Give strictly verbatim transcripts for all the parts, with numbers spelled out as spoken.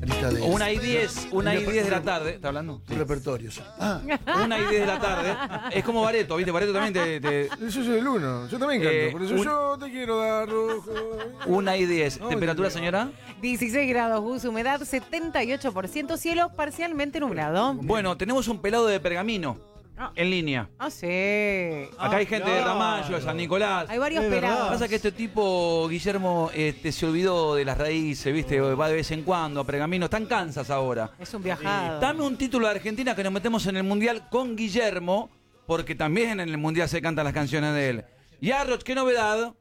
Lista de, Una y diez, una y un diez de la tarde. ¿Está hablando? Un repertorio. Sí. Ah, Una y diez de la tarde. Es como Bareto, ¿viste? Bareto también te. te- Yo soy el uno, yo también canto, Eh, por eso un- yo te quiero dar rojo. Una y diez. No, ¿Temperatura, sí. señora? dieciséis grados, Gus, humedad setenta y ocho por ciento, cielo parcialmente nublado. Bueno, tenemos un pelado de Pergamino Ah. en línea. Ah, sí. Acá hay gente de Ramallo, de San Nicolás. Hay varios Es verdad. pelados. Pasa que este tipo, Guillermo, este, se olvidó de las raíces, ¿viste? Va de vez en cuando a Pergamino. Está en Kansas ahora. Es un viajado. Dame un título de Argentina que nos metemos en el Mundial con Guillermo, porque también en el Mundial se cantan las canciones de él. Yarroch, ¿qué novedad?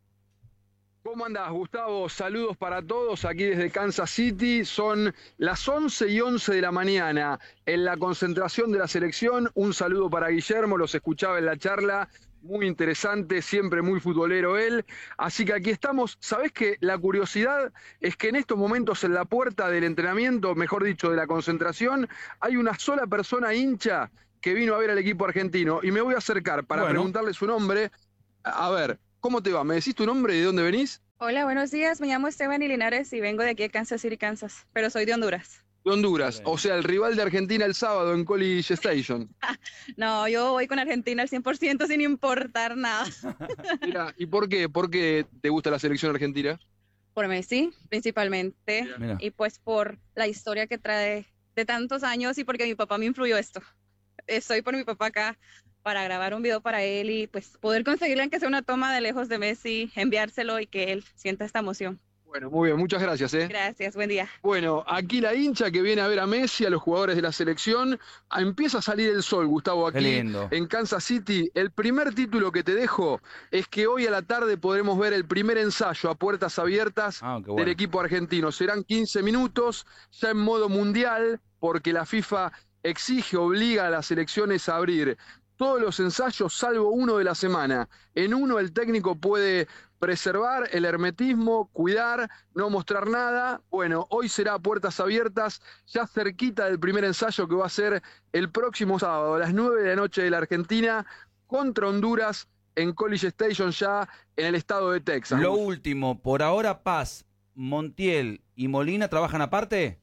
¿Cómo andás, Gustavo? Saludos para todos aquí desde Kansas City. Son las once y once de la mañana en la concentración de la selección. Un saludo para Guillermo, los escuchaba en la charla. Muy interesante, siempre muy futbolero él. Así que aquí estamos. ¿Sabés que la curiosidad es que en estos momentos en la puerta del entrenamiento, mejor dicho, de la concentración, hay una sola persona hincha que vino a ver al equipo argentino? Y me voy a acercar para Bueno. preguntarle su nombre. A ver, ¿cómo te va? ¿Me decís tu nombre y de dónde venís? Hola, buenos días. Me llamo Esteban Linares y vengo de aquí de Kansas City, Kansas, pero soy de Honduras. De Honduras, o sea, el rival de Argentina el sábado en College Station. No, yo voy con Argentina al cien por ciento sin importar nada. Mira, ¿y por qué? ¿Por qué te gusta la selección argentina? Por Messi, principalmente, Mira. y pues por la historia que trae de tantos años y porque mi papá me influyó esto. Estoy por mi papá acá para grabar un video para él y pues poder conseguirle aunque sea una toma de lejos de Messi, enviárselo y que él sienta esta emoción. Bueno, muy bien, muchas gracias, ¿eh? Gracias, buen día. Bueno, aquí la hincha que viene a ver a Messi, a los jugadores de la selección. Ah, empieza a salir el sol, Gustavo, Qué aquí lindo. en Kansas City. El primer título que te dejo es que hoy a la tarde podremos ver el primer ensayo a puertas abiertas Ah, qué bueno. del equipo argentino. Serán quince minutos, ya en modo mundial, porque la FIFA exige, obliga a las selecciones a abrir todos los ensayos salvo uno de la semana. En uno el técnico puede preservar el hermetismo, cuidar, no mostrar nada. Bueno, hoy será a puertas abiertas, ya cerquita del primer ensayo que va a ser el próximo sábado a las nueve de la noche de la Argentina contra Honduras en College Station, ya en el estado de Texas. Lo último, por ahora Paz, Montiel y Molina trabajan aparte.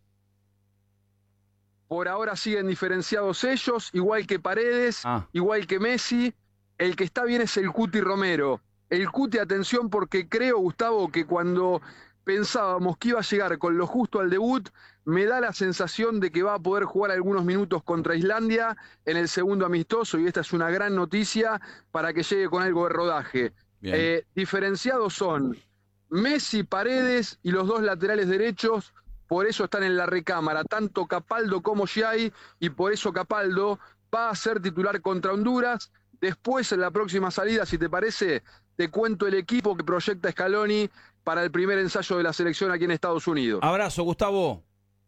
Por ahora siguen diferenciados ellos, igual que Paredes, Ah. igual que Messi. El que está bien es el Cuti Romero. El Cuti, atención, porque creo, Gustavo, que cuando pensábamos que iba a llegar con lo justo al debut, me da la sensación de que va a poder jugar algunos minutos contra Islandia en el segundo amistoso, y esta es una gran noticia para que llegue con algo de rodaje. Bien. Eh, diferenciados son Messi, Paredes y los dos laterales derechos. Por eso están en la recámara, tanto Capaldo como Giai, y por eso Capaldo va a ser titular contra Honduras. Después, en la próxima salida, si te parece, te cuento el equipo que proyecta Scaloni para el primer ensayo de la selección aquí en Estados Unidos. Abrazo, Gustavo.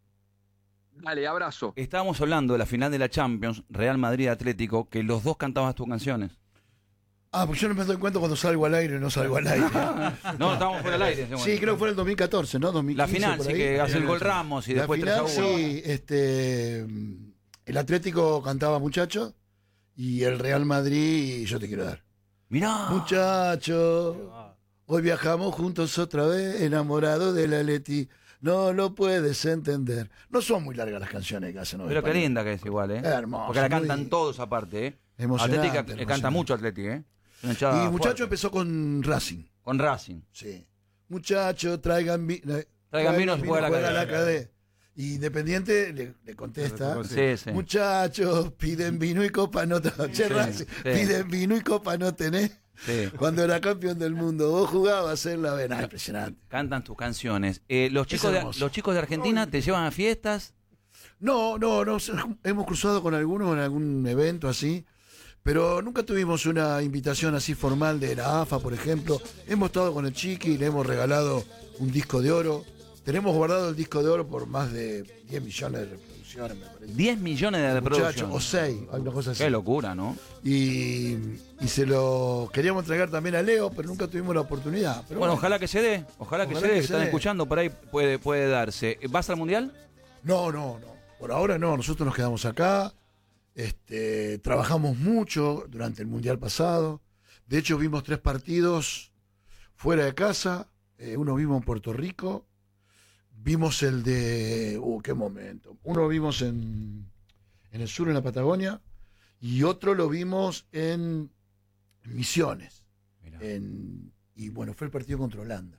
Dale, abrazo. Estábamos hablando de la final de la Champions, Real Madrid-Atlético, que los dos cantaban tus canciones. ah, porque yo no me doy cuenta cuando salgo al aire o no salgo al aire. No, estábamos fuera del aire. Sí, creo que fue en el dos mil catorce, ¿no? dos mil quince, La final, por sí, ahí. que hace el gol Ramos y La después tres final, a uno. sí, este, el Atlético cantaba Muchacho y el Real Madrid Yo te quiero dar. Mirá. Muchacho, hoy viajamos juntos otra vez, enamorados del Atleti. No lo puedes entender. No son muy largas las canciones que hacen hoy. Pero qué linda que es igual, ¿eh? Hermoso, Porque la muy- cantan todos aparte, ¿eh? Emocionante, Atlético canta emocionante. mucho Atlético, ¿eh? Una hinchada Y Muchacho fuerte. empezó con Racing. Con Racing. Sí. Muchacho, traigan, vi- eh, Traigan vino, se juega la cadena. cadena. Y Independiente le, le contesta. Sí, sí. Muchachos, piden vino y copa no tenés. Che, Sí, Racing, sí. piden vino y copa no tenés. Sí. Cuando era campeón del mundo, vos jugabas en la vena. Impresionante. Cantan tus canciones. Eh, los, chicos de, hermoso. los chicos de Argentina te llevan a fiestas. No, no, no. Hemos cruzado con algunos en algún evento así. Pero nunca tuvimos una invitación así formal de la A F A, por ejemplo. Hemos estado con el Chiqui, le hemos regalado un disco de oro. Tenemos guardado el disco de oro por más de diez millones de reproducciones, me parece. diez millones de Muchacho, reproducciones. o seis, alguna cosa así. Qué locura, ¿no? Y, y se lo queríamos entregar también a Leo, pero nunca tuvimos la oportunidad. Pero Bueno, ojalá que se dé. Ojalá que Ojalá se dé. que Que se están dé. escuchando por ahí, puede, puede darse. ¿Vas al mundial? No, no, no. Por ahora no. Nosotros nos quedamos acá. Este, trabajamos mucho durante el mundial pasado. De hecho, vimos tres partidos fuera de casa. Eh, uno vimos en Puerto Rico. vimos el de... Uh, qué momento. Uno lo vimos en, en el sur, en la Patagonia, y otro lo vimos en Misiones. Mirá. En, y bueno, fue el partido contra Holanda.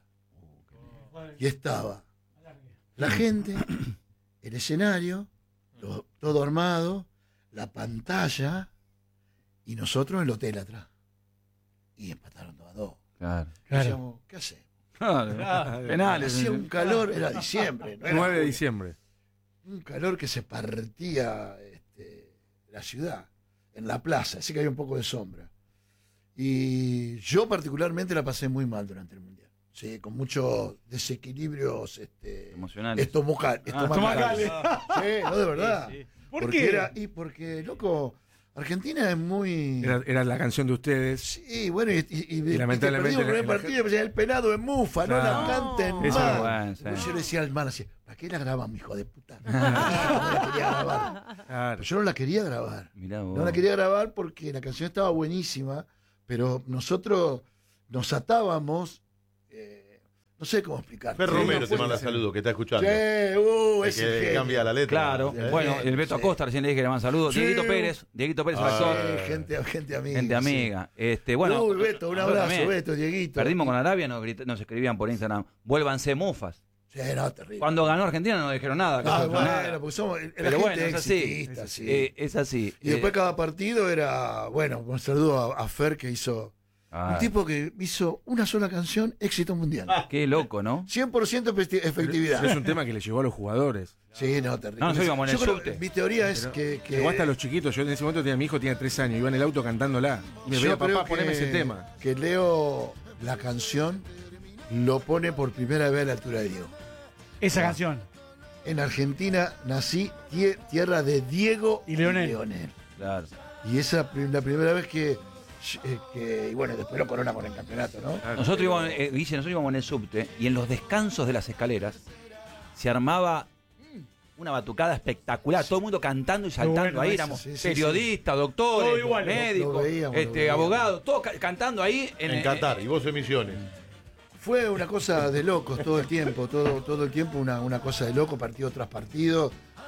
Y estaba la gente, el escenario, todo, todo armado, la pantalla, y nosotros en el hotel atrás. Y empataron dos a dos. Claro. Decíamos, ¿qué hacemos? Claro. Penales. Hacía un calor, era diciembre. No era nueve de julio. diciembre. Un calor que se partía este, la ciudad, en la plaza, así que había un poco de sombra. Y yo particularmente la pasé muy mal durante el Mundial. Sí, con muchos desequilibrios este, Emocionales. estomacal- Ah, estomacales. Sí, no, de verdad. Sí, sí. ¿Por porque qué? Era, y porque, loco, Argentina es muy... Era, era la canción de ustedes. Sí, bueno, y, y, y, Y lamentablemente perdimos el primer la- la partido, pues, el penado es mufa, no la Claro. canten Eso más. es bueno, sí. Entonces yo le decía al man así, ¿para qué la graban, hijo de puta? No la quería grabar. Claro. Pero yo no la quería grabar. Mirá vos. No la quería grabar porque la canción estaba buenísima, pero nosotros nos atábamos, eh, no sé cómo explicar. Fer Sí, Romero no te fue- manda saludos, que está escuchando. Sí, uh, El ese que genio. cambia la letra. Claro. ¿Eh? Bueno, el Beto Sí. Acosta, recién le dije que le mando saludos. Sí. Dieguito Pérez. Dieguito Pérez, el Ah, actor. Sí, gente, gente amiga. Gente sí. amiga. Este, bueno. Uy, Beto, un nosotros abrazo, también. Beto, Dieguito. Perdimos con Arabia, nos, grita- nos escribían por Instagram. Vuélvanse mufas. Sí, no, terrible. Cuando ganó Argentina no dijeron nada. que Ah, nosotros bueno, nada. porque somos la Pero gente bueno, es así. exitista, sí. Eh, es así. Y después Eh, cada partido era, bueno, un saludo a, a Fer que hizo, ah, un tipo que hizo una sola canción, éxito mundial. Qué loco, ¿no? cien por ciento efecti- efectividad. Pero es un tema que le llegó a los jugadores. Sí, no, terrible. No, nosotros íbamos en Yo el creo- subte. Mi teoría es Pero que... que Llegó hasta los chiquitos. Yo en ese momento tenía mi hijo, tenía tres años, iba en el auto cantándola. Y me yo veía, creo papá, poneme ese tema. que Leo, la canción, lo pone por primera vez a la altura de Diego. Esa canción. En Argentina nací tie- tierra de Diego Y Leonel. Claro. Y esa es la primera vez que, eh, que- y bueno, después lo corona con el campeonato, ¿no? Nosotros íbamos, eh, Guille, nosotros íbamos en el subte y en los descansos de las escaleras se armaba una batucada espectacular, todo el mundo cantando y saltando bueno ahí, eso, éramos sí, sí, periodistas, Todo doctores, igual. médicos, Lo veíamos, lo este, veíamos. abogados, todos ca- cantando ahí en, En Qatar, y vos en Misiones. Fue una cosa de locos todo el tiempo, todo, todo el tiempo una, una cosa de loco, partido tras partido.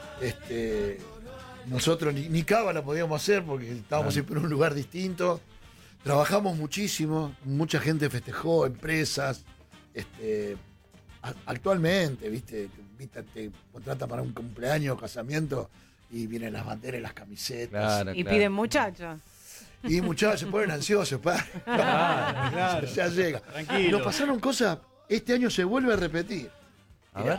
Este, nosotros ni, ni cábala podíamos hacer porque estábamos siempre en un lugar distinto. Trabajamos muchísimo, mucha gente festejó, empresas. Este, a- actualmente, viste, te, invita- te contrata para un cumpleaños, casamiento, y vienen las banderas y las camisetas. Claro, Y claro. piden muchachos. Y muchachos se ponen ansiosos, pa. Claro, claro. Ya llega. Tranquilo. Nos pasaron cosas, este año se vuelve a repetir. A Mirá, ver.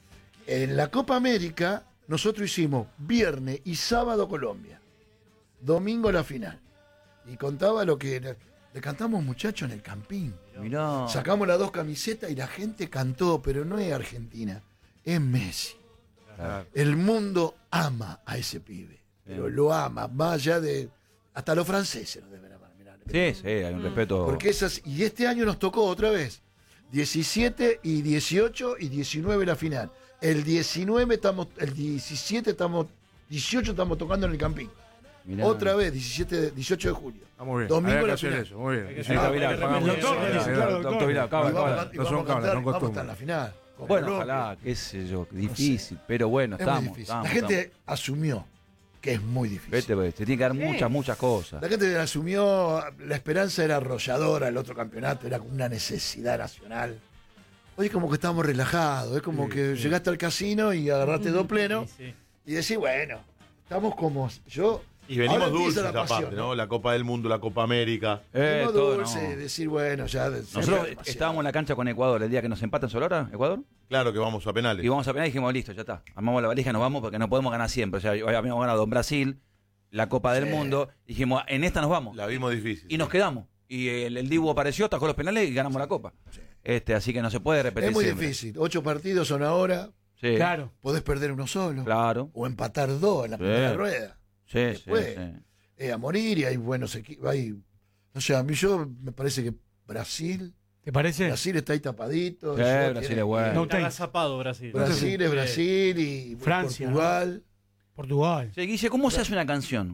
En la Copa América, nosotros hicimos viernes y sábado Colombia, domingo la final. Y contaba lo que le, le cantamos muchachos en el campín. Mirá. Sacamos las dos camisetas y la gente cantó, pero no es Argentina, es Messi. Claro. El mundo ama a ese pibe, pero lo ama, más allá de... Hasta los franceses lo deben amar, mirá. Sí, sí, hay un respeto. Porque esas, y este año nos tocó otra vez, diecisiete y dieciocho y diecinueve la final. El diecinueve estamos, el diecisiete estamos, dieciocho estamos tocando en el Campín. Mirá. Otra vez, diecisiete, de- dieciocho de julio. Ah, muy bien. Domingo Había que la hacer final. eso, muy bien. Hay que Sí, Doctor hay Vilar, que pagamos. repetir. Doctor, Sí, claro, doctor doctor. Vilar, Y cabal, vamos, a- cabal. y no vamos son a cabras, cantar, son vamos a costumbres. estar en la final. con Bueno, Colombia. ojalá, qué sé yo, difícil, pero bueno, Es estamos. muy difícil. estamos, la gente estamos. asumió que es muy difícil. Vete, pues, te tiene que dar Sí. muchas, muchas cosas. La gente asumió, la esperanza era arrolladora, el otro campeonato era como una necesidad nacional. Hoy es como que estamos relajados, es como Sí, que sí. llegaste al casino y agarraste dos plenos Sí, sí. y decís, bueno, estamos como yo. Y venimos ahora empieza dulces la pasión, aparte, ¿no? La Copa del Mundo, la Copa América. Eh, Venimos todo, dulce, no. decir, bueno, ya. de- Nosotros demasiado. estábamos en la cancha con Ecuador el día que nos empatan Solora, Ecuador, Claro que vamos a penales. y vamos a penar y dijimos, listo, ya está. Armamos la valija, nos vamos porque no podemos ganar siempre. O sea, hoy habíamos ganado en Brasil, la Copa del Sí. Mundo, dijimos, en esta nos vamos. La vimos difícil. Y nos quedamos. Y el, el Dibu apareció, atajó los penales y ganamos la Copa. Este, así que no se puede repetir Es muy siempre. difícil. Ocho partidos son ahora, Sí, Claro. podés perder uno solo. claro. O empatar dos en la Sí. primera rueda. Sí, sí, Después, sí. Eh, a morir y hay buenos equipos. Hay, o sea, a mí yo me parece que Brasil, ¿Te parece? Brasil está ahí tapadito. Sí, yo Brasil tiene- es bueno. No, Está Thanks. agazapado Brasil. Brasil es Brasil y Francia, Portugal. Portugal. Sí, Guille, ¿cómo se hace una canción?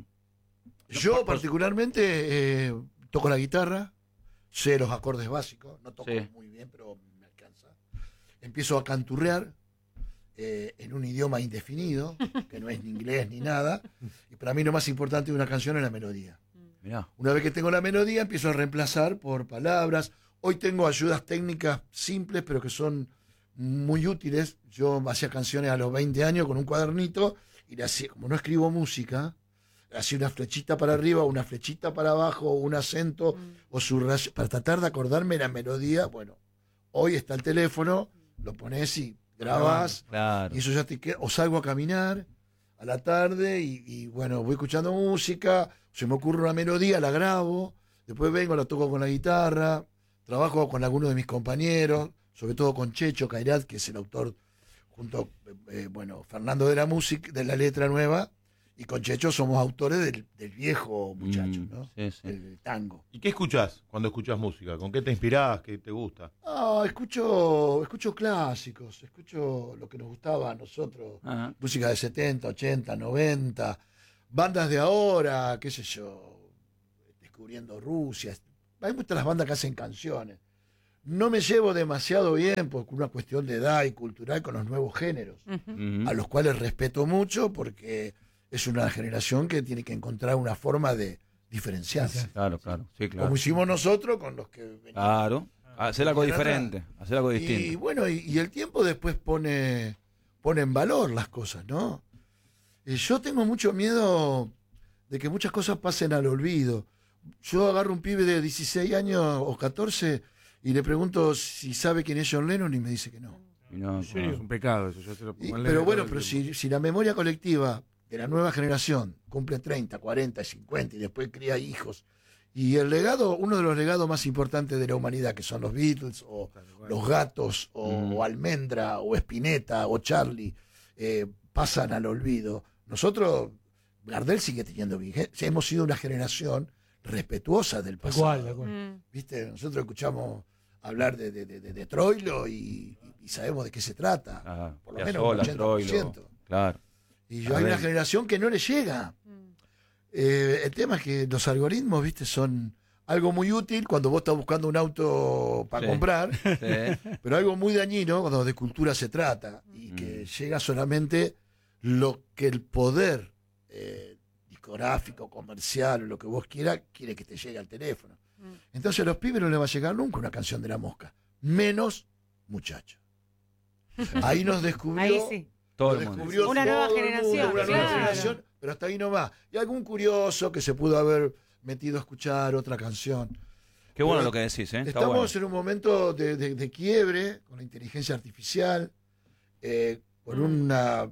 Yo particularmente eh, toco la guitarra, sé los acordes básicos, no toco Sí. muy bien, pero me alcanza. Empiezo a canturrear eh, en un idioma indefinido, que no es ni inglés ni nada. Y para mí lo más importante de una canción es la melodía. Mirá. Una vez que tengo la melodía, empiezo a reemplazar por palabras. Hoy tengo ayudas técnicas simples, pero que son muy útiles. Yo hacía canciones a los veinte años con un cuadernito y le hacía, como no escribo música, hacía una flechita para arriba, una flechita para abajo, un acento mm. o subrayo, para tratar de acordarme la melodía. Bueno, hoy está el teléfono, lo pones y grabas, claro. y eso ya te queda. O salgo a caminar a la tarde y, y bueno, voy escuchando música, se me ocurre una melodía, la grabo, después vengo, la toco con la guitarra, trabajo con algunos de mis compañeros, sobre todo con Checho Cairat, que es el autor, junto, eh, bueno, Fernando de la música, de la letra nueva, y con Checho somos autores del, del viejo muchacho, mm, ¿no? Sí, sí. El tango. ¿Y qué escuchás cuando escuchás música? ¿Con qué te inspirás? ¿Qué te gusta? Ah, escucho, escucho clásicos, escucho lo que nos gustaba a nosotros, Ajá. música de setenta, ochenta, noventa, bandas de ahora, qué sé yo, descubriendo Rusia. A mí me gustan las bandas que hacen canciones. No me llevo demasiado bien por una cuestión de edad y cultural con los nuevos géneros, Uh-huh. a los cuales respeto mucho porque es una generación que tiene que encontrar una forma de diferenciarse. Claro, claro. Sí, claro. Como hicimos nosotros con los que veníamos. Claro. Hacer algo Vienen diferente, hacer algo distinto. Y bueno, y, y el tiempo después pone, pone en valor las cosas, ¿no? Eh, yo tengo mucho miedo de que muchas cosas pasen al olvido. Yo agarro un pibe de dieciséis años o catorce y le pregunto si sabe quién es John Lennon y me dice que no. Y no, Sí, claro. es un pecado eso. Yo se lo Y- pongo en pero ley bueno, todo pero el tiempo. si, si la memoria colectiva de la nueva generación cumple treinta, cuarenta, cincuenta y después cría hijos, y el legado, uno de los legados más importantes de la humanidad, que son los Beatles, o los Gatos, o, Mm. o Almendra, o Spinetta, o Charlie, eh, pasan al olvido. Nosotros, Gardel sigue teniendo vigencia, hemos sido una generación respetuosa del Tal pasado. cual, tal cual. Mm. ¿Viste? Nosotros escuchamos hablar de, de, de, de- de Troilo y, y sabemos de qué se trata. Ah, por lo menos Piazzolla, un ochenta por Troilo, ciento. claro. Y yo, hay una generación que no le llega. Eh, el tema es que los algoritmos, viste, son algo muy útil cuando vos estás buscando un auto para Sí. comprar, Sí. pero algo muy dañino cuando de cultura se trata y que llega solamente lo que el poder eh, discográfico, comercial, o lo que vos quieras, quiere que te llegue al teléfono. Entonces a los pibes no les va a llegar nunca una canción de La Mosca, menos Muchacho. Ahí nos descubrió. Ahí sí. Todo Lo el mundo. descubrió Una todo nueva el mundo, generación, una nueva claro. generación, pero hasta ahí no va. Y algún curioso que se pudo haber metido a escuchar otra canción. Qué bueno Pero lo que decís, ¿eh? Está Estamos bueno. en un momento de, de- de quiebre con la inteligencia artificial, eh, con una...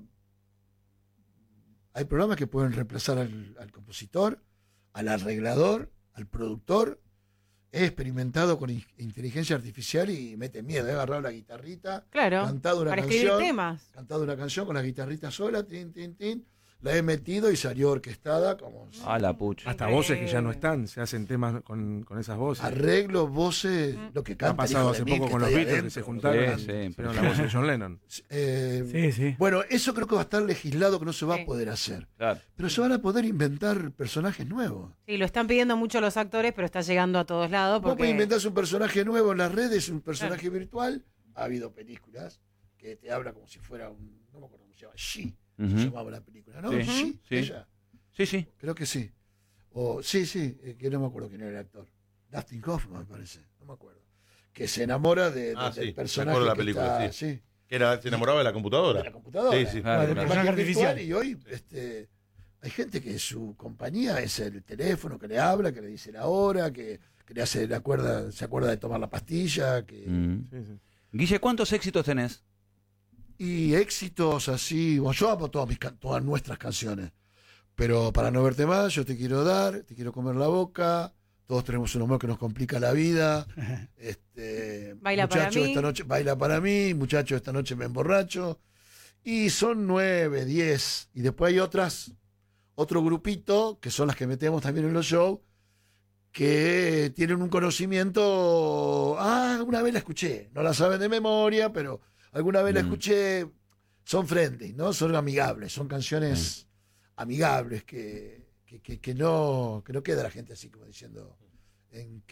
Hay programas que pueden reemplazar al, al compositor, al arreglador, al productor. He experimentado con in- inteligencia artificial y mete miedo. He agarrado la guitarrita, Claro. cantado una Para escribir canción, temas. cantado una canción con la guitarrita sola, tin, tin, tin, la he metido y salió orquestada como A la pucha. Hasta voces que ya no están, se hacen temas con, con esas voces. arreglos, voces, lo que Ha canta el pasado hijo hace de Mick, poco que con está los ahí Beatles que adentro. se juntaron Sí, sí, y hicieron la impresionante. voz de John Lennon. Eh, Sí, sí. Bueno, eso creo que va a estar legislado, que no se va Sí. a poder hacer. Claro. Pero se van a poder inventar personajes nuevos. Sí, lo están pidiendo mucho los actores, pero está llegando a todos lados. Vos podés Porque... inventarse un personaje nuevo en las redes, un personaje virtual. Ha habido películas que te habla como si fuera un... No me acuerdo cómo se llama. She, Ujú. se llamaba la película, ¿no? Sí. She, Sí. ella. Sí, sí. Creo que sí. O, sí, sí, eh, que no me acuerdo quién era el actor. Dustin Hoffman, me parece. No me acuerdo. Que se enamora de, de- Ah, del sí, me personaje acuerdo de la que película, está- sí. Que era, se enamoraba de la computadora. de la computadora. Sí, sí. Claro, Bueno, claro. una imagen Artificial. virtual, y hoy este, hay gente que su compañía es el teléfono que le habla, que le dice la hora, que, que le hace la cuerda, se acuerda de tomar la pastilla, que, Mm. Sí, sí. Guille, ¿cuántos éxitos tenés? y éxitos así. Bueno, yo amo todas, mis, can- todas nuestras canciones, pero para no verte más, yo te quiero dar, te quiero comer la boca. Todos tenemos un humor que nos complica la vida. Este, Baila para muchacho, mí. esta noche baila para mí, muchacho, esta noche me emborracho. Y son nueve, diez. Y después hay otras, otro grupito, que son las que metemos también en los shows, que tienen un conocimiento. Ah, alguna vez la escuché. No la saben de memoria, pero alguna vez la Mm. escuché. Son friendly, ¿no? Son amigables, son canciones amigables que, que, que- que no, que no queda la gente así como diciendo en qué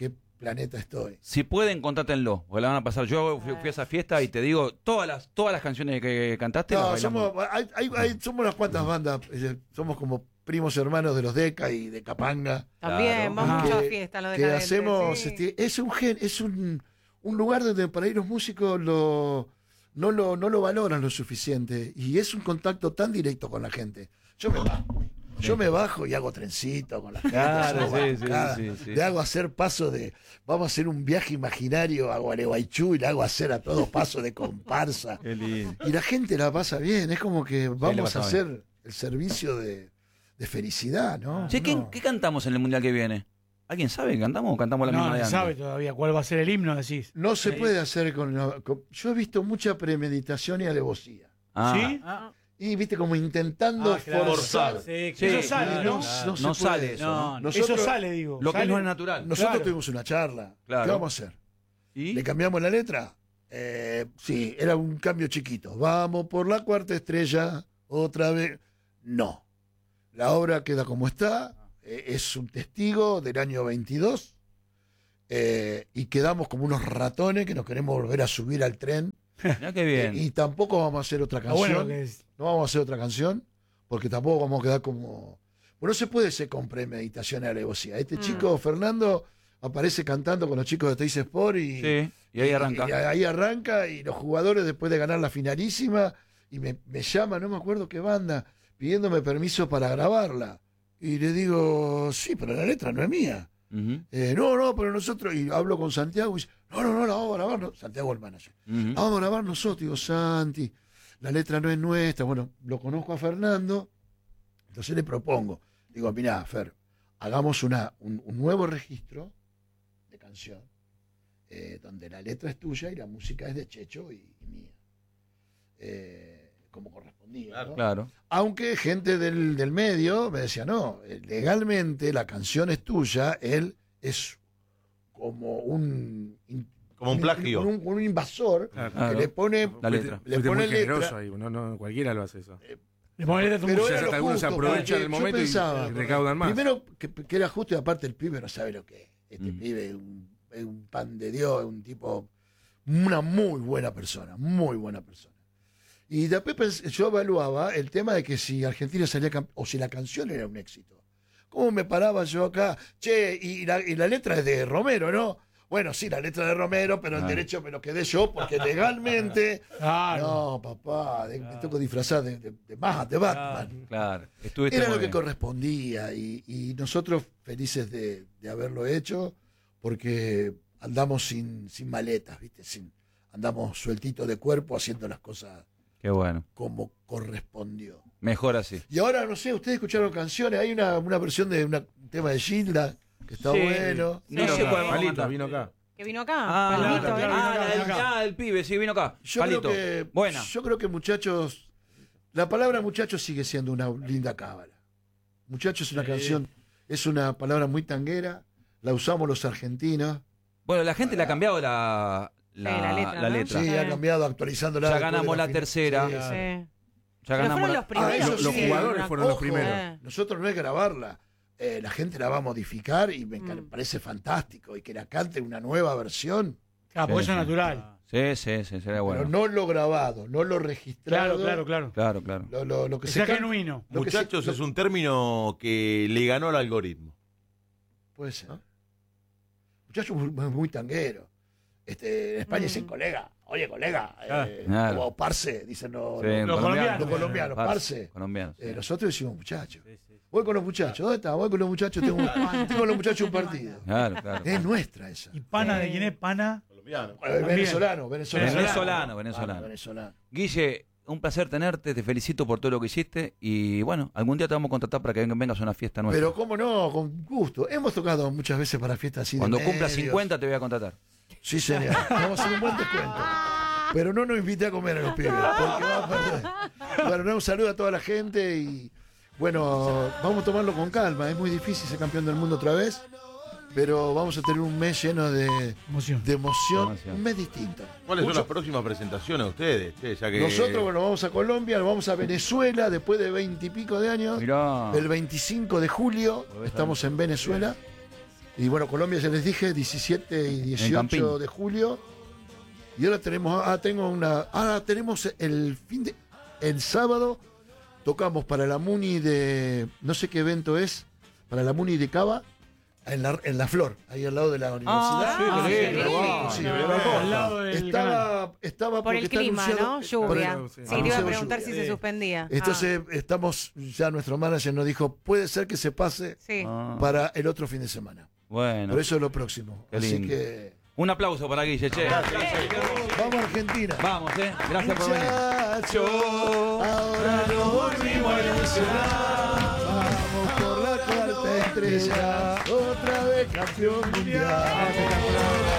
planeta estoy. Si pueden, contátenlo, porque la van a pasar. Yo fui, fui a esa fiesta y te digo, todas las todas las canciones que cantaste las No, bailamos. somos, hay, hay- hay- somos unas cuantas bandas, eh, somos como primos hermanos de los Deca y de Capanga. También, Claro. vamos mucho a que- fiesta, lo que decadente. hacemos, sí. este, es un gen, es un, un lugar donde para ir los músicos lo, no, lo, no lo valoran lo suficiente y es un contacto tan directo con la gente. Yo me bajo, yo me bajo y hago trencito con la gente, Claro, hago sí, sí, batucada, sí, sí. le hago hacer paso de, vamos a hacer un viaje imaginario a Gualeguaychú y le hago hacer a todos paso de comparsa. Qué lindo. Y la gente la pasa bien, es como que la vamos a pasaba hacer el servicio de, de felicidad, ¿no? Che, ¿qué, No. qué cantamos en el mundial que viene? ¿Alguien sabe qué cantamos o cantamos la No, misma no de se antes? sabe todavía cuál va a ser el himno, decís. No se Sí. puede hacer con, la- con- Yo he visto mucha premeditación y alevosía. Ah, ¿Sí? Y viste como intentando Ah, claro. forzar. Sí, que Sí, eso sale, Y ¿no? no, Claro. no se No puede. sale eso. No, no, Nosotros- eso sale, digo. Lo que sale. no es natural. Nosotros Claro. tuvimos una charla. Claro. ¿Qué vamos a hacer? ¿Y? ¿Le cambiamos la letra? Eh, sí, era un cambio chiquito. Vamos por la cuarta estrella, otra vez. No. La obra queda como está. eh, es un testigo del año veintidós. eh, y quedamos como unos ratones que nos queremos volver a subir al tren. Mirá qué bien. Y tampoco vamos a hacer otra Está canción. bueno lo que es. No vamos a hacer otra canción, porque tampoco vamos a quedar como. Pues no se puede ser con premeditación y alevosía. Este Mm. chico, Fernando, aparece cantando con los chicos de Teis Sport y, Sí, y ahí arranca. y ahí arranca, y los jugadores, después de ganar la finalísima, y me, me llama, no me acuerdo qué banda, pidiéndome permiso para grabarla. Y le digo, sí, pero la letra no es mía. Ujú, Eh, no, no, pero nosotros, y hablo con Santiago y dice, no, no, no, la vamos a grabar, no. Santiago el manager. ujú. La vamos a grabar nosotros, digo, Santi, la letra no es nuestra. Bueno, lo conozco a Fernando, entonces le propongo, digo, mirá, Fer, hagamos una, un, un nuevo registro de canción, eh, donde la letra es tuya y la música es de Checho y, y mía. Eh, como correspondía. ¿no? Claro. Aunque gente del, del medio me decía, no, eh, legalmente la canción es tuya, él es como un... in- Como un plagio. Un, un invasor Claro. que Claro. le pone... La letra. Le Fuiste pone muy generoso letra. ahí, no, no, cualquiera lo hace eso. Le ponés letra a tu Pero música. era lo Algunos se justo, aprovechan porque del yo momento y pensaba, recaudan más. Primero que, que era justo y aparte el pibe no sabe lo que es. Este Mm. pibe es un, es un pan de Dios, es un tipo, una muy buena persona, muy buena persona. Y después pens- yo evaluaba el tema de que si Argentina salía camp- o si la canción era un éxito. ¿Cómo me paraba yo acá? Che, y la, y la letra es de Romero, ¿no? Bueno, sí, la letra de Romero, pero el Ah. derecho me lo quedé yo porque legalmente... Claro. No, papá, de- me tengo que disfrazar de, de, de Bat- de Batman. Claro. Estuviste Era muy lo que bien. correspondía y, y nosotros felices de, de haberlo hecho porque andamos sin, sin maletas, ¿viste? Sin, andamos sueltitos de cuerpo haciendo las cosas Qué bueno. como correspondió. Mejor así. Y ahora, no sé, ustedes escucharon canciones, hay una, una versión de una- un tema de Gilda que está Sí. bueno. No Sí, sé sí. cuál vamos a Palito, cantar. vino acá. Que vino acá. Ah, Palito, claro, ¿eh? claro, ah, vino acá, el, vino acá. ah, el pibe, sí, vino acá. Yo Palito. creo que Buena. yo creo que muchachos, la palabra muchachos sigue siendo una linda cábala. Muchachos es una Sí. canción, es una palabra muy tanguera, la usamos los argentinos. Bueno, la gente le ha cambiado la, la, Sí, la letra, la ¿no? letra. Sí, Sí. ha cambiado, actualizándola. Ya después de ganamos la fin- tercera. Sí, Sí. sí. Ya Pero ganamos fueron la- los primeros. Ah, eso Los sí, jugadores una fueron los Ojo, primeros. Eh. Nosotros no es grabarla, eh, la gente la va a modificar y me Mm. parece fantástico. Y que la cante una nueva versión, Claro, porque Sí, eso es sí. natural. Sí, sí, sí, sería bueno. pero no lo grabado, no lo registrado. Claro, claro, claro. Claro, claro. Lo, lo- lo que Que se sea canta- genuino. lo que se- Muchachos, lo- es un término que le ganó al algoritmo. Puede ser. Muchacho muy, muy- muy tanguero. Este, en España Mm. dicen colega. Oye, colega. Ah, eh, claro. O parce, dicen los, Sí, los- los colombianos. los colombianos, parce. Colombianos. Eh, sí. nosotros decimos muchachos. Voy con los muchachos. ¿Dónde está? Voy con los muchachos. Tengo, un- tengo con los muchachos un partido. Claro, claro. Es nuestra esa. ¿Y pana de Sí. quién es? Pana. Colombiano. Eh, venezolano, venezolano. Venezolano, Ah, venezolano. venezolano. Guille, un placer tenerte, te felicito por todo lo que hiciste y bueno, algún día te vamos a contratar para que vengas a una fiesta nuestra. Pero cómo no, con gusto. Hemos tocado muchas veces para fiestas así de Cuando cumplas medios. cincuenta te voy a contratar. Sí, señor. Vamos a hacer un buen descuento. Pero no nos invite a comer a los pibes, porque va a perder. Bueno, no, un saludo a toda la gente y bueno, vamos a tomarlo con calma. Es muy difícil ser campeón del mundo otra vez, pero vamos a tener un mes lleno de, Emoción. de emoción, Emoción. un mes distinto. ¿Cuáles son Mucho- las próximas presentaciones de ustedes? Che, ya que... Nosotros, bueno, vamos a Colombia, vamos a Venezuela después de veintipico de años. Mirá. El veinticinco de julio estamos en Venezuela. Y bueno, Colombia ya les dije, diecisiete y dieciocho Campín. de julio. Y ahora tenemos, ah, tengo una, ahora tenemos el fin de, el sábado tocamos para la Muni de, no sé qué evento es, para la Muni de Cava, en la, en la Flor, ahí al lado de la universidad. Ah, qué qué lindo, lindo. wow. Sí, Al lado del canal. Estaba, estaba Por porque el está clima, anunciado- ¿no? Lluvia. por el- Sí, sí, te iba a anunciado preguntar lluvia. si se suspendía. Entonces estamos, ya nuestro manager nos dijo, puede ser que se pase Ah, sí. Ah, para el otro fin de semana. bueno. Por eso es lo próximo. Qué Así lindo. que Un aplauso para Guille, che. vamos a Argentina. Vamos, eh. Gracias por venir. Muchachos, ahora nos volvimos a ilusionar. Vamos por la cuarta estrella, otra vez campeón mundial.